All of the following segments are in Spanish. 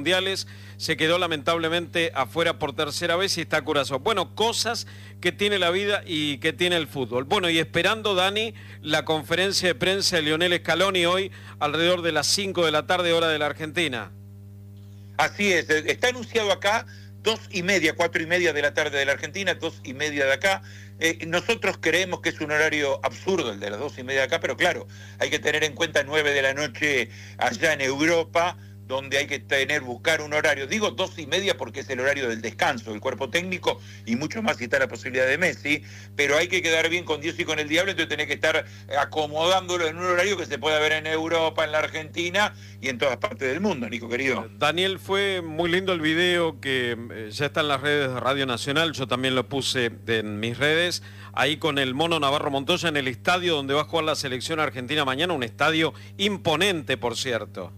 mundiales, se quedó lamentablemente afuera por tercera vez y está Curazao. Bueno, cosas que tiene la vida y que tiene el fútbol. Bueno, y esperando, Dani, la conferencia de prensa de Lionel Scaloni hoy alrededor de las 5 de la tarde, hora de la Argentina. Así es, está anunciado acá 2:30, 4:30 de la tarde de la Argentina, 2:30 de acá. Nosotros creemos que es un horario absurdo el de las 2:30 de acá, pero claro, hay que tener en cuenta 9 de la noche allá en Europa, donde hay que buscar un horario. Digo 2:30 porque es el horario del descanso del cuerpo técnico y mucho más si está la posibilidad de Messi, pero hay que quedar bien con Dios y con el diablo, entonces tenés que estar acomodándolo en un horario que se pueda ver en Europa, en la Argentina y en todas partes del mundo, Nico querido. Daniel, fue muy lindo el video que ya está en las redes de Radio Nacional, yo también lo puse en mis redes, ahí con el Mono Navarro Montoya en el estadio donde va a jugar la selección argentina mañana, un estadio imponente, por cierto.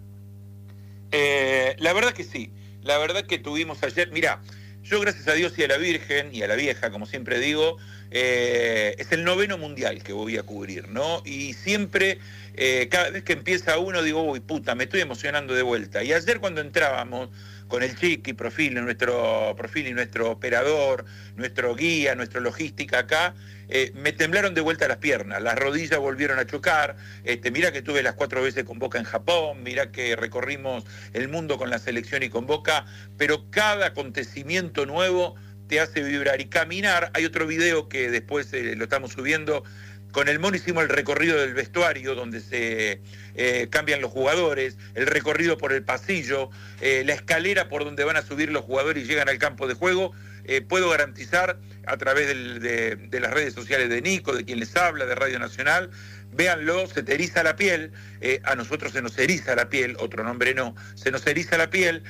La verdad que sí, la verdad que tuvimos ayer, mirá, yo gracias a Dios y a la Virgen y a la Vieja, como siempre digo, es el 9º mundial que voy a cubrir, ¿no? Y siempre, cada vez que empieza uno, digo, uy, puta, me estoy emocionando de vuelta. Y ayer cuando entrábamos con el Chiqui, nuestro operador, nuestro guía, nuestra logística acá, me temblaron de vuelta las piernas, las rodillas volvieron a chocar, mirá que estuve las 4 veces con Boca en Japón, mirá que recorrimos el mundo con la selección y con Boca, pero cada acontecimiento nuevo te hace vibrar y caminar. Hay otro video que después lo estamos subiendo, con el Mono hicimos el recorrido del vestuario, donde se cambian los jugadores, el recorrido por el pasillo, la escalera por donde van a subir los jugadores y llegan al campo de juego. Puedo garantizar a través de las redes sociales de Nico, de quien les habla, de Radio Nacional, véanlo, se te eriza la piel, a nosotros se nos eriza la piel, otro nombre no, se nos eriza la piel,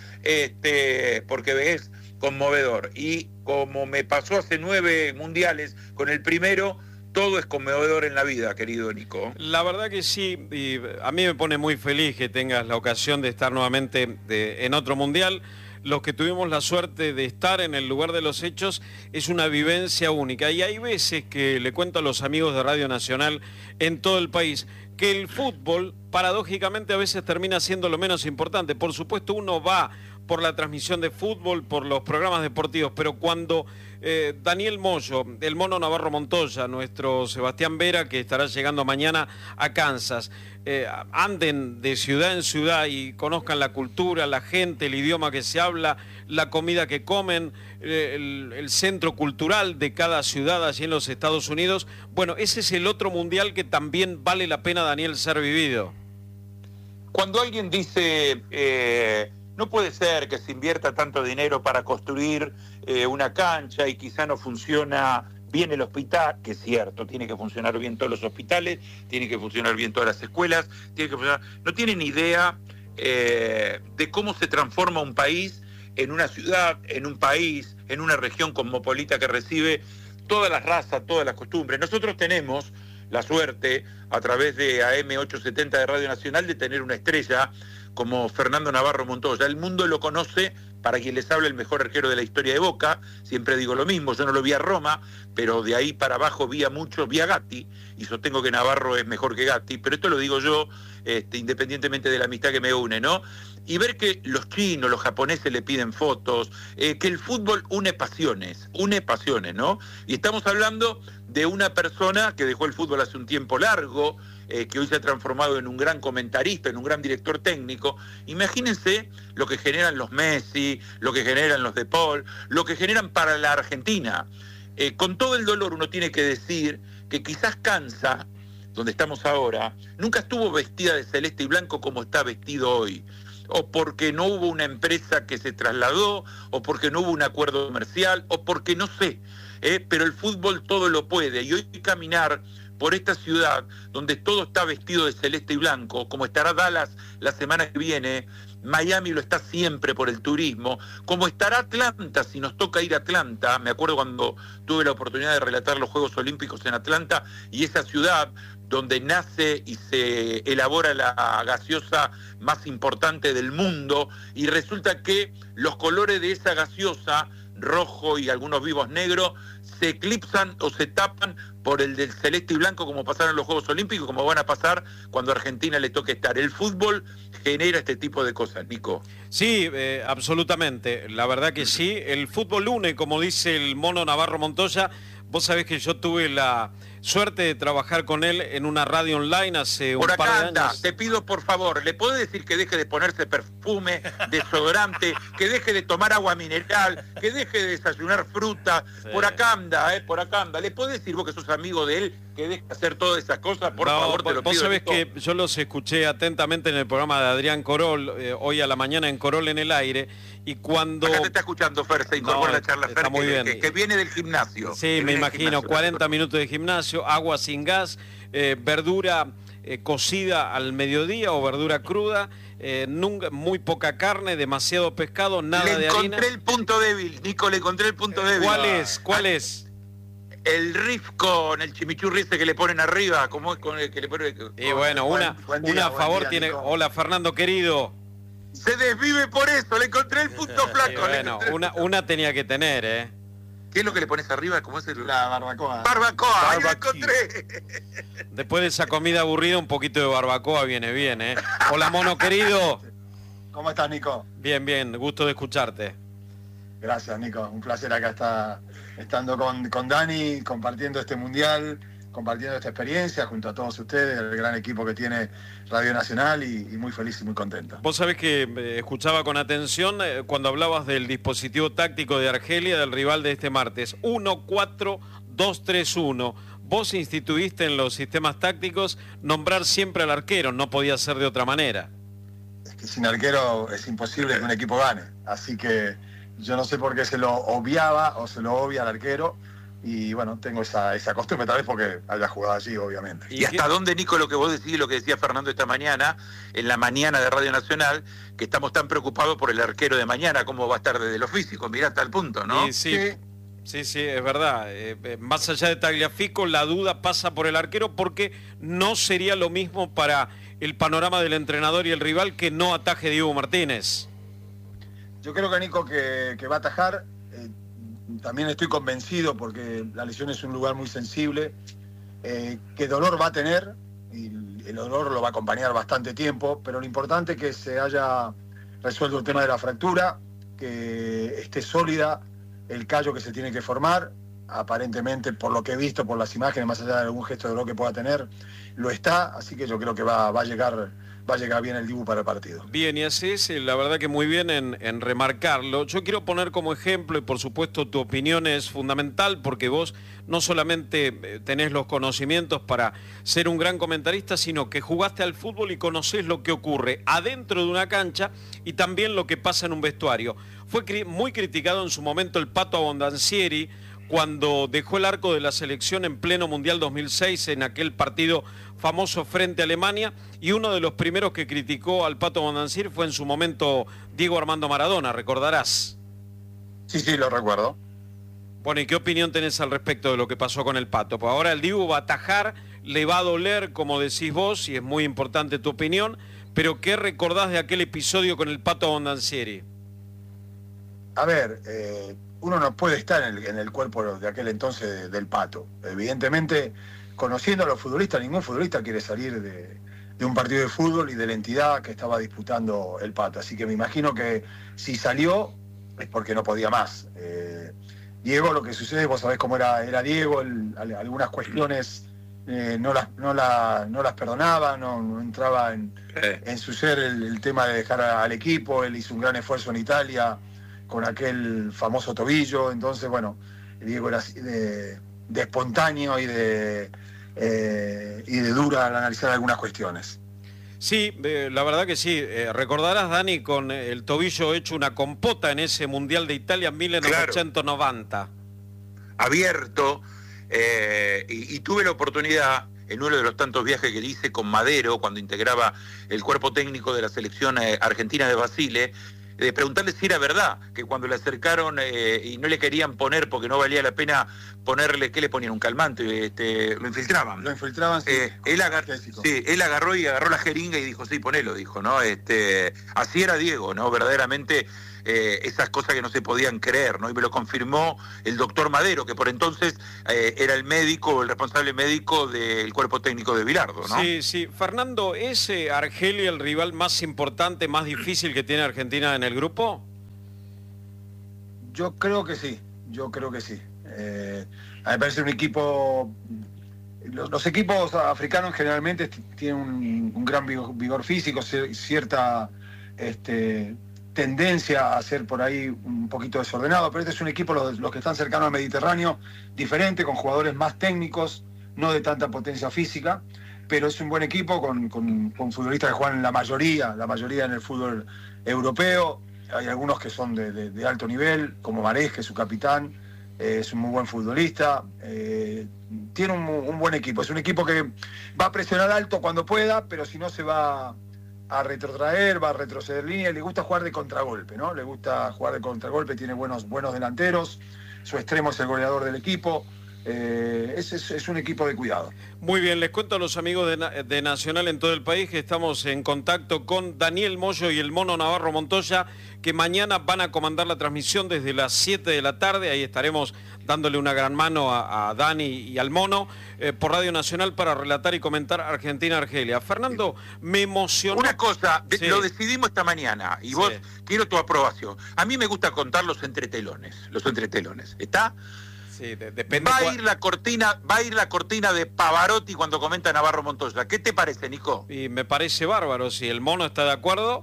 porque es conmovedor. Y como me pasó hace 9 mundiales, con el primero, todo es conmovedor en la vida, querido Nico. La verdad que sí, y a mí me pone muy feliz que tengas la ocasión de estar nuevamente en otro mundial. Los que tuvimos la suerte de estar en el lugar de los hechos, es una vivencia única. Y hay veces que le cuento a los amigos de Radio Nacional en todo el país que el fútbol, paradójicamente, a veces termina siendo lo menos importante. Por supuesto, uno va por la transmisión de fútbol, por los programas deportivos, pero cuando Daniel Moyo, el Mono Navarro Montoya, nuestro Sebastián Vera, que estará llegando mañana a Kansas, anden de ciudad en ciudad y conozcan la cultura, la gente, el idioma que se habla, la comida que comen, el centro cultural de cada ciudad allí en los Estados Unidos. Bueno, ese es el otro mundial que también vale la pena, Daniel, ser vivido. Cuando alguien dice, no puede ser que se invierta tanto dinero para construir una cancha y quizá no funciona bien el hospital, que es cierto, tiene que funcionar bien todos los hospitales, tiene que funcionar bien todas las escuelas, no tienen idea de cómo se transforma un país en una ciudad, en un país, en una región cosmopolita que recibe todas las razas, todas las costumbres. Nosotros tenemos la suerte, a través de AM870 de Radio Nacional, de tener una estrella como Fernando Navarro Montoya. El mundo lo conoce, para quien les habla, el mejor arquero de la historia de Boca. Siempre digo lo mismo, yo no lo vi a Roma, pero de ahí para abajo vi a Gatti, y sostengo que Navarro es mejor que Gatti, pero esto lo digo yo, independientemente de la amistad que me une, ¿no? Y ver que los chinos, los japoneses le piden fotos, que el fútbol une pasiones, ¿no? Y estamos hablando de una persona que dejó el fútbol hace un tiempo largo, que hoy se ha transformado en un gran comentarista, en un gran director técnico. Imagínense lo que generan los Messi, lo que generan los De Paul, lo que generan para la Argentina. Con todo el dolor uno tiene que decir que quizás Kansas, donde estamos ahora, nunca estuvo vestida de celeste y blanco como está vestido hoy, o porque no hubo una empresa que se trasladó, o porque no hubo un acuerdo comercial, o porque no sé, pero el fútbol todo lo puede, y hoy caminar por esta ciudad donde todo está vestido de celeste y blanco, como estará Dallas la semana que viene, Miami lo está siempre por el turismo, como estará Atlanta si nos toca ir a Atlanta. Me acuerdo cuando tuve la oportunidad de relatar los Juegos Olímpicos en Atlanta, y esa ciudad donde nace y se elabora la gaseosa más importante del mundo, y resulta que los colores de esa gaseosa rojo y algunos vivos negros se eclipsan o se tapan por el del celeste y blanco, como pasaron en los Juegos Olímpicos, como van a pasar cuando a Argentina le toque estar. El fútbol genera este tipo de cosas, Nico. Sí, absolutamente, la verdad que sí. El fútbol une, como dice el mono Navarro Montoya. Vos sabés que yo tuve la suerte de trabajar con él en una radio online hace un par de años. Te pido por favor, ¿le podés decir que deje de ponerse perfume, desodorante, que deje de tomar agua mineral, que deje de desayunar fruta? Sí. Por acá anda. ¿Le podés decir vos que sos amigo de él que deje de hacer todas esas cosas? Por favor, te lo pido. Vos sabés que yo los escuché atentamente en el programa de Adrián Corol, hoy a la mañana en Corol en el aire, y cuando... Acá te está escuchando Fer, se incorpora la charla, Fer, muy bien. Que viene del gimnasio. Sí, me imagino, 40 minutos de gimnasio, agua sin gas, verdura cocida al mediodía o verdura cruda, nunca, muy poca carne, demasiado pescado, nada de harina. Le encontré el punto débil, Nico, le encontré el punto débil. ¿Cuál es? El riff con el chimichurri ese que le ponen arriba, como es con el que le ponen... Y bueno, una a favor tiene... Nico. Hola, Fernando, querido. Se desvive por eso, le encontré el punto flaco. Bueno, una tenía que tener, ¿eh? ¿Qué es lo que le pones arriba? ¿Cómo es la barbacoa? ¡Barbacoa! ¡Ahí la encontré! Después de esa comida aburrida, un poquito de barbacoa viene bien, ¿eh? Hola, mono querido. ¿Cómo estás, Nico? Bien, gusto de escucharte. Gracias, Nico. Un placer acá estando con Dani, compartiendo este mundial, compartiendo esta experiencia junto a todos ustedes, el gran equipo que tiene Radio Nacional y muy feliz y muy contento. Vos sabés que escuchaba con atención cuando hablabas del dispositivo táctico de Argelia, del rival de este martes, 1-4-2-3-1. Vos instituiste en los sistemas tácticos nombrar siempre al arquero, no podía ser de otra manera. Es que sin arquero es imposible que un equipo gane, así que yo no sé por qué se lo obviaba o se lo obvia al arquero. Y bueno, tengo esa costumbre, tal vez porque haya jugado allí, obviamente. ¿Y hasta dónde, Nico, lo que vos decís, lo que decía Fernando esta mañana, en la mañana de Radio Nacional, que estamos tan preocupados por el arquero de mañana, cómo va a estar desde lo físico? Mirá hasta el punto, ¿no? Sí, es verdad. Más allá de Tagliafico, la duda pasa por el arquero porque no sería lo mismo para el panorama del entrenador y el rival que no ataje Diego Martínez. Yo creo que Nico que va a atajar. También estoy convencido, porque la lesión es un lugar muy sensible, que dolor va a tener, y el dolor lo va a acompañar bastante tiempo, pero lo importante es que se haya resuelto el tema de la fractura, que esté sólida el callo que se tiene que formar. Aparentemente, por lo que he visto, por las imágenes, más allá de algún gesto de dolor que pueda tener, lo está, así que yo creo que va a llegar bien el Dibu para el partido. Bien, y así es, la verdad que muy bien en remarcarlo. Yo quiero poner como ejemplo, y por supuesto tu opinión es fundamental, porque vos no solamente tenés los conocimientos para ser un gran comentarista, sino que jugaste al fútbol y conocés lo que ocurre adentro de una cancha y también lo que pasa en un vestuario. Fue muy criticado en su momento el Pato Abondancieri, cuando dejó el arco de la selección en pleno Mundial 2006 en aquel partido famoso frente a Alemania, y uno de los primeros que criticó al Pato Abondancieri fue en su momento Diego Armando Maradona, recordarás. Sí, lo recuerdo. Bueno, ¿y qué opinión tenés al respecto de lo que pasó con el Pato? Pues ahora el Dibu va a atajar, le va a doler, como decís vos, y es muy importante tu opinión, pero ¿qué recordás de aquel episodio con el Pato Abondancieri? A ver, uno no puede estar en el cuerpo de aquel entonces del Pato. Evidentemente, conociendo a los futbolistas, ningún futbolista quiere salir de un partido de fútbol y de la entidad que estaba disputando el Pato. Así que me imagino que si salió es porque no podía más. Diego, lo que sucede, vos sabés cómo era Diego, algunas cuestiones no las perdonaba, no entraba en su ser el tema de dejar al equipo. Él hizo un gran esfuerzo en Italia con aquel famoso tobillo. Entonces, bueno, Diego era así de espontáneo y de dura al analizar algunas cuestiones. Sí, la verdad que sí. Recordarás, Dani, con el tobillo hecho una compota en ese Mundial de Italia en 1990. Abierto, y tuve la oportunidad, en uno de los tantos viajes que hice con Madero, cuando integraba el cuerpo técnico de la selección argentina de Basile, de preguntarle si era verdad, que cuando le acercaron y no le querían poner, porque no valía la pena ponerle, ¿qué le ponían? Un calmante, lo infiltraban. Lo infiltraban, sí. Él agarró la jeringa y dijo, sí, ponelo, dijo, ¿no? Así era Diego, ¿no? Verdaderamente esas cosas que no se podían creer, ¿no? Y me lo confirmó el doctor Madero, que por entonces era el médico, el responsable médico del cuerpo técnico de Bilardo, ¿no? Sí, sí. Fernando, ¿es Argelia el rival más importante, más difícil que tiene Argentina en el grupo? Yo creo que sí, a mí me parece un equipo... Los equipos africanos generalmente tienen un gran vigor físico, cierta tendencia a ser por ahí un poquito desordenado, pero este es un equipo, los que están cercanos al Mediterráneo, diferente, con jugadores más técnicos, no de tanta potencia física, pero es un buen equipo con futbolistas que juegan la mayoría en el fútbol europeo. Hay algunos que son de alto nivel, como Marés, que es su capitán, es un muy buen futbolista, tiene un buen equipo, es un equipo que va a presionar alto cuando pueda, pero si no se va a retrotraer, va a retroceder línea, le gusta jugar de contragolpe, ¿no? Le gusta jugar de contragolpe, tiene buenos delanteros, su extremo es el goleador del equipo. Es un equipo de cuidado. Muy bien, les cuento a los amigos de Nacional en todo el país que estamos en contacto con Daniel Moyo y el Mono Navarro Montoya, que mañana van a comandar la transmisión desde las 7 de la tarde. Ahí estaremos dándole una gran mano a Dani y al Mono por Radio Nacional para relatar y comentar Argentina-Argelia. Fernando, me emocionó. Una cosa, Sí. lo decidimos esta mañana y vos quiero tu aprobación. A mí me gusta contar los entretelones, ¿está? Sí, depende. Va a ir la cortina de Pavarotti cuando comenta Navarro Montoya. ¿Qué te parece, Nico? Y me parece bárbaro, si el Mono está de acuerdo.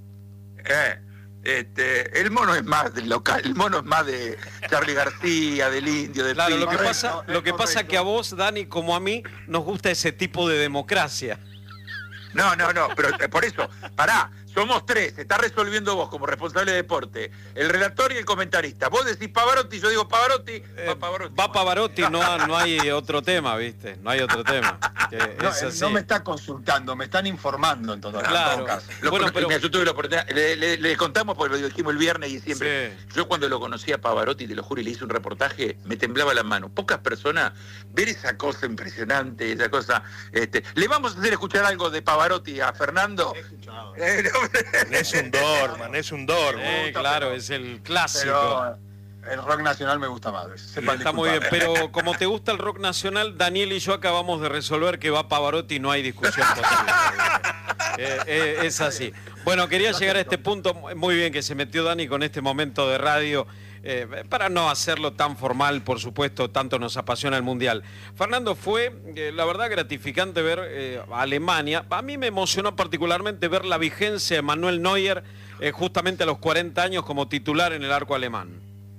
El Mono es más del local, el Mono es más de Charly García, del Indio, del Claro, Pino. lo que pasa que a vos, Dani, como a mí, nos gusta ese tipo de democracia. No, pero por eso, pará, somos tres, está resolviendo vos como responsable de deporte, el relator y el comentarista. Vos decís Pavarotti, yo digo Pavarotti, va Pavarotti. Va Pavarotti, no hay otro tema, ¿viste? No hay otro tema. No me está consultando, me están informando en todo caso. Mira, yo tuve la oportunidad, le contamos porque lo dijimos el viernes y siempre. Sí. Yo cuando lo conocí a Pavarotti, te lo juro, y le hice un reportaje, me temblaba la mano. Pocas personas ver esa cosa impresionante, esa cosa. ¿Le vamos a hacer escuchar algo de Pavarotti a Fernando? He escuchado. Es un Dorman. Claro, es el clásico. Pero el rock nacional me gusta más. Está muy bien, pero como te gusta el rock nacional, Daniel y yo acabamos de resolver que va Pavarotti y no hay discusión posible. Es así. Bueno, quería llegar a este punto, muy bien que se metió Dani con este momento de radio, para no hacerlo tan formal, por supuesto, tanto nos apasiona el Mundial. Fernando, fue la verdad gratificante ver a Alemania. A mí me emocionó particularmente ver la vigencia de Manuel Neuer justamente a los 40 años como titular en el arco alemán.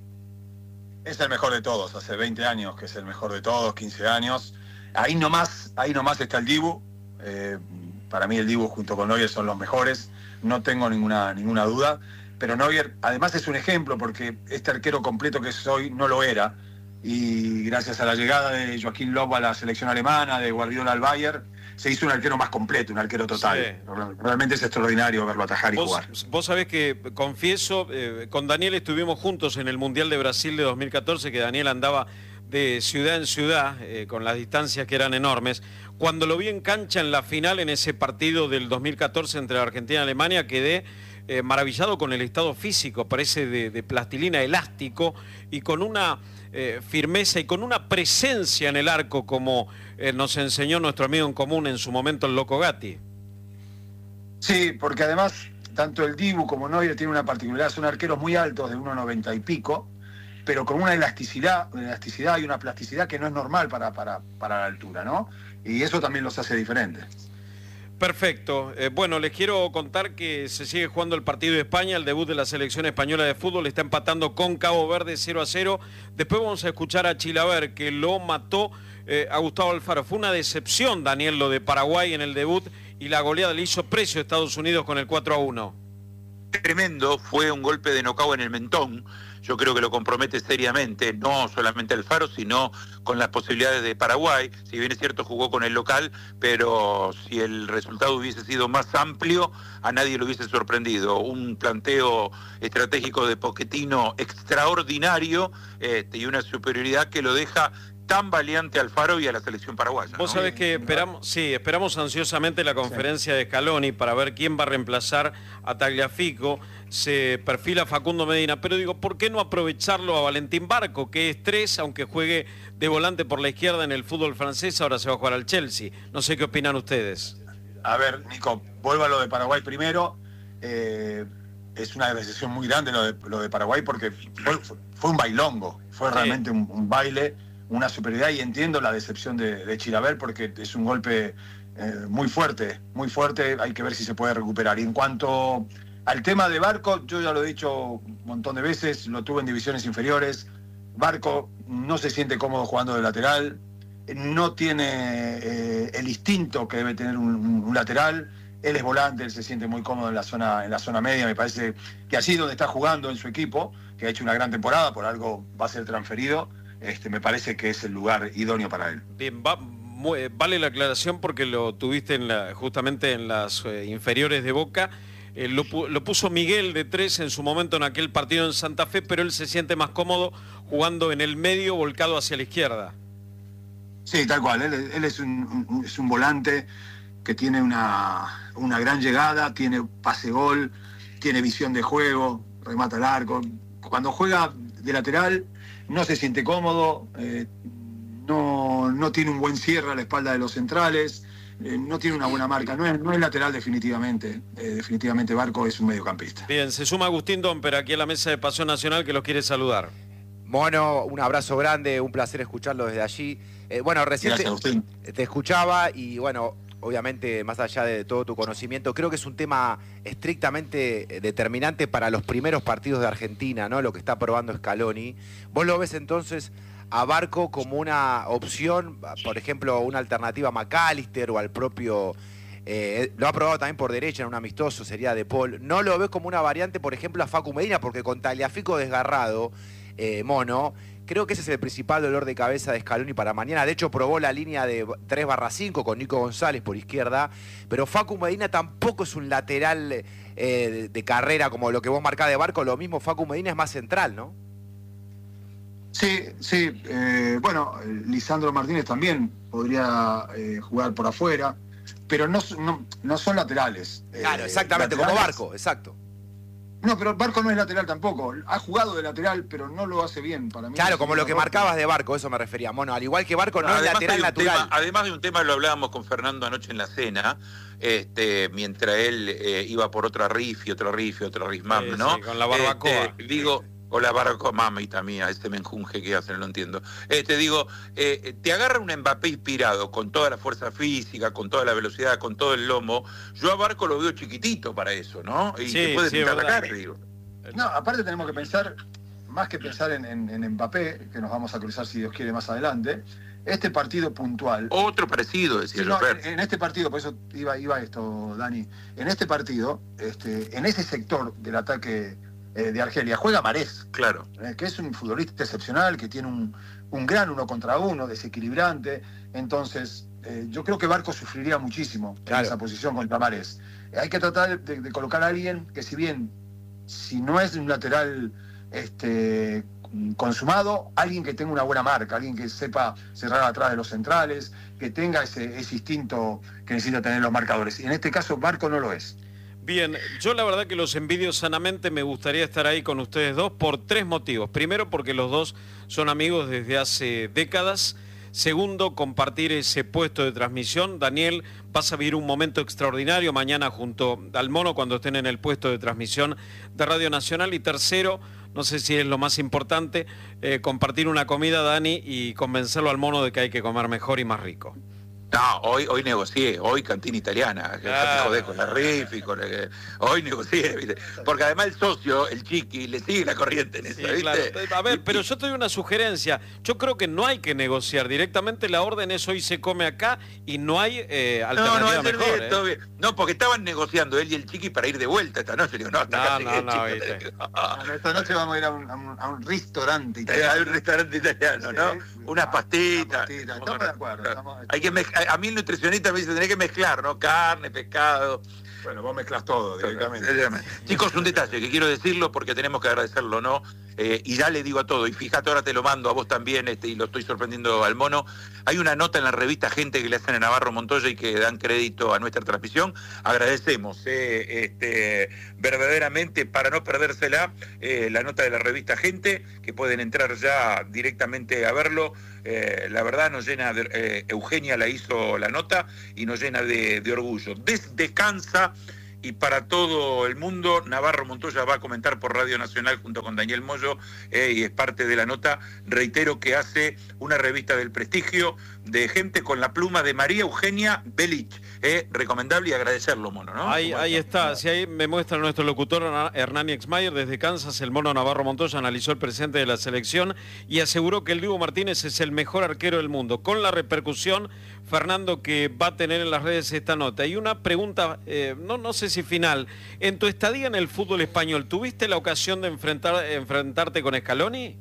Es el mejor de todos, hace 20 años que es el mejor de todos, 15 años. Ahí nomás está el Dibu. Para mí el Dibu junto con Neuer son los mejores, no tengo ninguna duda. Pero Neuer además es un ejemplo porque este arquero completo que es hoy no lo era. Y gracias a la llegada de Joachim Löw a la selección alemana, de Guardiola al Bayern, se hizo un arquero más completo, un arquero total. Sí. Realmente es extraordinario verlo atajar y jugar. Vos sabés que, confieso, con Daniel estuvimos juntos en el Mundial de Brasil de 2014, que Daniel andaba de ciudad en ciudad, con las distancias que eran enormes. Cuando lo vi en cancha en la final, en ese partido del 2014 entre Argentina y Alemania, quedé maravillado con el estado físico, parece de plastilina, elástico, y con una firmeza y con una presencia en el arco, como nos enseñó nuestro amigo en común en su momento, el Loco Gatti. Sí, porque además tanto el Dibu como Neuer tienen una particularidad, son arqueros muy altos, de 1,90 y pico, pero con una elasticidad y una plasticidad que no es normal para la altura, ¿no? Y eso también los hace diferentes. Perfecto. Bueno, les quiero contar que se sigue jugando el partido de España, el debut de la selección española de fútbol, está empatando con Cabo Verde 0-0. Después vamos a escuchar a Chilaver, que lo mató a Gustavo Alfaro. Fue una decepción, Daniel, lo de Paraguay en el debut, y la goleada le hizo precio a Estados Unidos con el 4-1. Tremendo, fue un golpe de nocao en el mentón. Yo creo que lo compromete seriamente, no solamente Alfaro, sino con las posibilidades de Paraguay. Si bien es cierto, jugó con el local, pero si el resultado hubiese sido más amplio, a nadie lo hubiese sorprendido. Un planteo estratégico de Pochettino extraordinario, y una superioridad que lo deja tan valiente Alfaro y a la selección paraguaya. Vos sabés que esperamos ansiosamente la conferencia de Scaloni para ver quién va a reemplazar a Tagliafico. Se perfila Facundo Medina, pero digo, ¿por qué no aprovecharlo a Valentín Barco, que es 3, aunque juegue de volante por la izquierda en el fútbol francés, ahora se va a jugar al Chelsea? No sé qué opinan ustedes. A ver, Nico, vuelvo a lo de Paraguay primero. Es una decisión muy grande lo de Paraguay porque fue un bailongo, fue realmente un baile, una superioridad, y entiendo la decepción de Chilaver porque es un golpe muy fuerte, hay que ver si se puede recuperar. Y en cuanto al tema de Barco, yo ya lo he dicho un montón de veces, lo tuve en divisiones inferiores. Barco no se siente cómodo jugando de lateral, no tiene el instinto que debe tener un lateral. Él es volante, él se siente muy cómodo en la zona media. Me parece que allí donde está jugando en su equipo, que ha hecho una gran temporada, por algo va a ser transferido, me parece que es el lugar idóneo para él. Bien, vale la aclaración porque lo tuviste justamente en las inferiores de Boca. Lo puso Miguel de 3 en su momento en aquel partido en Santa Fe, pero él se siente más cómodo jugando en el medio, volcado hacia la izquierda. Sí, tal cual. Él es un volante que tiene una gran llegada, tiene pase-gol, tiene visión de juego, remata al arco. Cuando juega de lateral no se siente cómodo, no tiene un buen cierre a la espalda de los centrales, no tiene una buena marca, no es lateral definitivamente. Definitivamente Barco es un mediocampista. Bien, se suma Agustín Domper aquí a la mesa de Pasión Nacional, que los quiere saludar. Mono, un abrazo grande, un placer escucharlo desde allí. Recién te escuchaba y bueno, obviamente más allá de todo tu conocimiento, creo que es un tema estrictamente determinante para los primeros partidos de Argentina, ¿no? Lo que está probando Scaloni. ¿Vos lo ves entonces a Barco como una opción, por ejemplo, una alternativa a McAllister o al propio... lo ha probado también por derecha en un amistoso, sería De Paul. ¿No lo ves como una variante, por ejemplo, a Facu Medina? Porque con Tagliafico desgarrado, Mono, creo que ese es el principal dolor de cabeza de Scaloni para mañana. De hecho, probó la línea de 3/5 con Nico González por izquierda, pero Facu Medina tampoco es un lateral de carrera como lo que vos marcás de Barco. Lo mismo, Facu Medina es más central, ¿no? Sí. Bueno, Lisandro Martínez también podría jugar por afuera, pero no son laterales. Claro, exactamente, laterales, como Barco, exacto. No, pero Barco no es lateral tampoco. Ha jugado de lateral, pero no lo hace bien para mí. Claro, como lo que marcabas de Barco, eso me refería. Bueno, al igual que Barco no es lateral natural. Además de un tema, lo hablábamos con Fernando anoche en la cena, mientras él iba por otra riff, mam, ¿no? Sí, con la barbacoa. O la barbacoa, mamita mía, este menjunje que hacen, no lo entiendo. Te agarra un Mbappé inspirado, con toda la fuerza física, con toda la velocidad, con todo el lomo. Yo a Barco lo veo chiquitito para eso, ¿no? Y te puede pintar la cara, digo. No, aparte tenemos que pensar, más que pensar en Mbappé, que nos vamos a cruzar si Dios quiere más adelante, este partido puntual... Otro parecido, decía en este partido, por eso iba esto, Dani, en este partido, en ese sector del ataque... de Argelia, juega Marés, claro, que es un futbolista excepcional, que tiene un gran 1 contra 1, desequilibrante. Entonces, yo creo que Barco sufriría muchísimo en esa posición contra Marés. Hay que tratar de colocar a alguien que, si no es un lateral consumado, alguien que tenga una buena marca, alguien que sepa cerrar atrás de los centrales, que tenga ese instinto que necesita tener los marcadores. Y en este caso, Barco no lo es. Bien, yo la verdad que los envidio sanamente, me gustaría estar ahí con ustedes dos por 3 motivos. Primero, porque los dos son amigos desde hace décadas. Segundo, compartir ese puesto de transmisión. Daniel, vas a vivir un momento extraordinario mañana junto al Mono cuando estén en el puesto de transmisión de Radio Nacional. Y tercero, no sé si es lo más importante, compartir una comida, Dani, y convencerlo al Mono de que hay que comer mejor y más rico. No, hoy negocié, hoy cantina italiana, claro. Te jodés con la riff y hoy negocié, ¿viste? Porque además el socio, el Chiqui, le sigue la corriente en eso, ¿viste? Claro. A ver, pero yo te doy una sugerencia. Yo creo que no hay que negociar. Directamente la orden es hoy se come acá y no hay alternativa mejor. Todo bien. No, porque estaban negociando él y el Chiqui para ir de vuelta esta noche. Digo, esta noche vamos a ir a un restaurante italiano. A un restaurante italiano, ¿no? Sí, unas pastitas. Estamos de acuerdo. A mí el nutricionista me dice, tenés que mezclar, ¿no? Carne, pescado. Bueno, vos mezclas todo directamente. Chicos, un detalle que quiero decirlo porque tenemos que agradecerlo, ¿no? Y ya le digo a todo, y fíjate, ahora te lo mando a vos también, y lo estoy sorprendiendo al mono. Hay una nota en la revista Gente que le hacen a Navarro Montoya y que dan crédito a nuestra transmisión. Agradecemos verdaderamente, para no perdérsela, la nota de la revista Gente, que pueden entrar ya directamente a verlo. La verdad nos llena Eugenia la hizo la nota y nos llena de orgullo. Desde Kansas y para todo el mundo, Navarro Montoya va a comentar por Radio Nacional junto con Daniel Moyo, y es parte de la nota. Reitero que hace una revista del prestigio de Gente con la pluma de María Eugenia Belich. Recomendable y agradecerlo, mono, ¿no? Ahí está, si ahí me muestra nuestro locutor Hernán Exmayer desde Kansas. El mono Navarro Montoya analizó el presente de la selección y aseguró que el Dibu Martínez es el mejor arquero del mundo, con la repercusión, Fernando, que va a tener en las redes esta nota. Y una pregunta, no sé si final, en tu estadía en el fútbol español, ¿tuviste la ocasión de enfrentarte con Scaloni?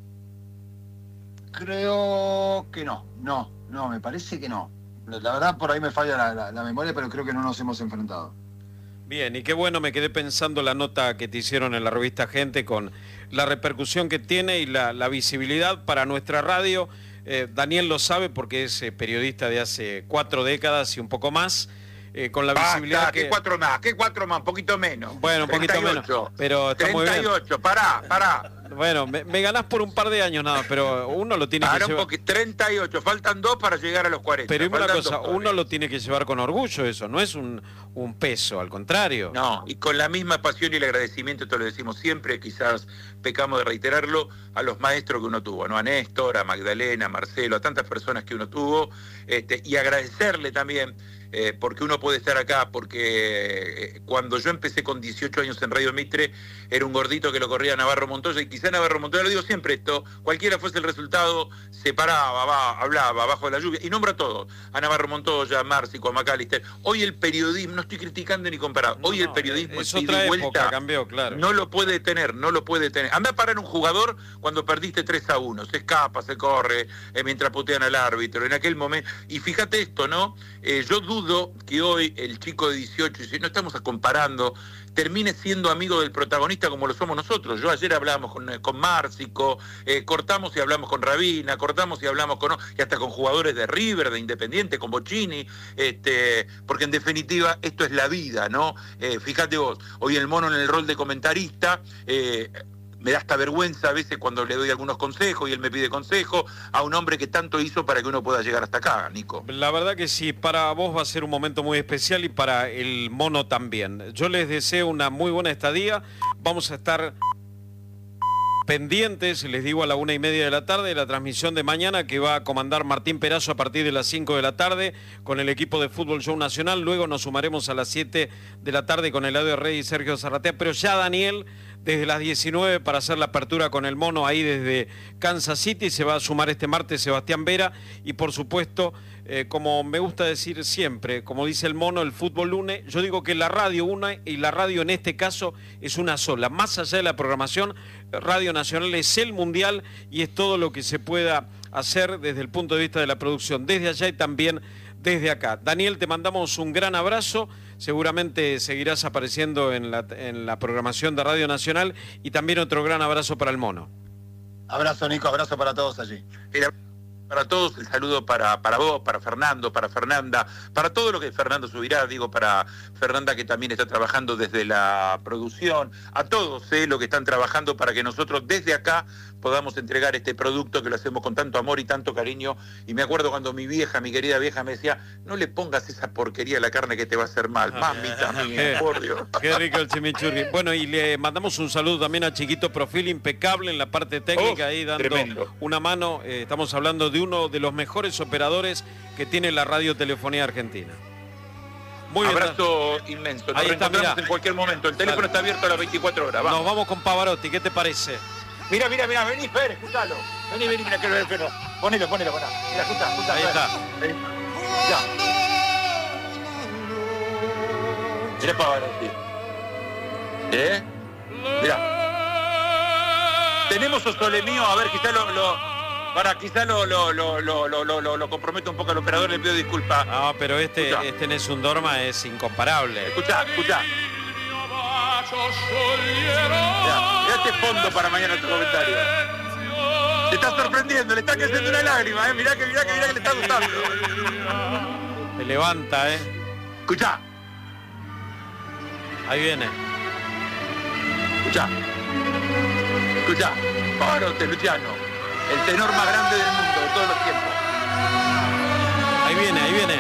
Creo que no, me parece que no. La verdad, por ahí me falla la memoria, pero creo que no nos hemos enfrentado. Bien, y qué bueno, me quedé pensando la nota que te hicieron en la revista Gente con la repercusión que tiene y la visibilidad para nuestra radio. Daniel lo sabe porque es periodista de hace 4 décadas y un poco más. Con la visibilidad que... ¿Qué 4 más? ¿Qué 4 más? Un poquito menos. Bueno, un poquito 38, menos. Pero está 38, muy bien. Pará. Bueno, me ganás por un par de años nada, pero uno lo tiene que llevar... 38, faltan 2 para llegar a los 40. Pero dime una cosa, uno lo tiene que llevar con orgullo eso, no es un peso, al contrario. No, y con la misma pasión y el agradecimiento, esto lo decimos siempre, quizás pecamos de reiterarlo, a los maestros que uno tuvo, ¿no? A Néstor, a Magdalena, a Marcelo, a tantas personas que uno tuvo, y agradecerle también, porque uno puede estar acá, porque cuando yo empecé con 18 años en Radio Mitre, era un gordito que lo corría Navarro Montoya, y quizá Navarro Montoya, lo digo siempre esto, cualquiera fuese el resultado, se paraba, hablaba bajo la lluvia, y nombra a todos, a Navarro Montoya, a Márcico, a McAllister. Hoy el periodismo, no estoy criticando ni comparando, hoy el periodismo es otra época, cambió, claro. No lo puede tener. Anda a parar un jugador cuando perdiste 3-1, se escapa, se corre, mientras putean al árbitro, en aquel momento. Y fíjate esto, ¿no? Yo dudo que hoy el chico de 18, y si no estamos comparando, termine siendo amigo del protagonista como lo somos nosotros. Yo ayer hablábamos con Márcico, cortamos y hablamos con Rabina, cortamos y hablamos y hasta con jugadores de River, de Independiente, con Bocini, porque en definitiva esto es la vida, ¿no? Fíjate vos, hoy el mono en el rol de comentarista, me da hasta vergüenza a veces cuando le doy algunos consejos y él me pide consejo a un hombre que tanto hizo para que uno pueda llegar hasta acá, Nico. La verdad que sí, para vos va a ser un momento muy especial y para el mono también. Yo les deseo una muy buena estadía. Vamos a estar pendientes, les digo, a la 1:30 de la tarde, la transmisión de mañana que va a comandar Martín Perazo a partir de las 5 de la tarde con el equipo de Fútbol Show Nacional. Luego nos sumaremos a las 7 de la tarde con Eladio Rey y Sergio Zarratea, pero ya Daniel desde las 19 para hacer la apertura con el mono ahí desde Kansas City. Se va a sumar este martes Sebastián Vera y por supuesto, como me gusta decir siempre, como dice el mono, el fútbol une. Yo digo que la radio une y la radio en este caso es una sola. Más allá de la programación, Radio Nacional es el mundial y es todo lo que se pueda hacer desde el punto de vista de la producción, desde allá y también desde acá. Daniel, te mandamos un gran abrazo. Seguramente seguirás apareciendo en la programación de Radio Nacional y también otro gran abrazo para el mono. Abrazo, Nico, abrazo para todos allí. Para todos, el saludo para vos, para Fernando, para Fernanda, para todo lo que Fernando subirá, digo, para Fernanda que también está trabajando desde la producción, a todos lo que están trabajando para que nosotros desde acá podamos entregar este producto que lo hacemos con tanto amor y tanto cariño. Y me acuerdo cuando mi querida vieja me decía, no le pongas esa porquería a la carne que te va a hacer mal, mamita mía, por Dios. Qué rico el chimichurri. Bueno, y le mandamos un saludo también a Chiquito Profil, impecable en la parte técnica, ahí dando tremendo. Una mano. Estamos hablando de uno de los mejores operadores que tiene la radiotelefonía argentina. Muy abrazo bien, inmenso. Nos reencontramos en cualquier momento. El teléfono está abierto a las 24 horas. Vamos. Nos vamos con Pavarotti. ¿Qué te parece? Mira, vení, Fer, escúchalo. Vení, mira, que ver, Fer. Ponelo, mira, escucha. Ahí está. Ya. Mira Pavarotti. Mira. Tenemos Sole Mío, a ver, quizá Para, quizá lo comprometo un poco al operador, le pido disculpas. No, pero este Nessun Dorma es incomparable. Escuchá. Mirá este fondo para mañana tu comentario. Te está sorprendiendo, le está cayendo una lágrima, mirá que le está gustando. Te levanta, Escuchá. Ahí viene. Escuchá. Pavarotti, Luciano. El tenor más grande del mundo de todos los tiempos. Ahí viene.